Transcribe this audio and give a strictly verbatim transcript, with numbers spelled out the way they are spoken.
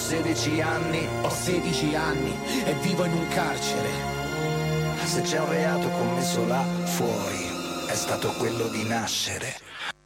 sedici anni, ho sedici anni e vivo in un carcere. Se c'è un reato commesso là fuori, è stato quello di nascere.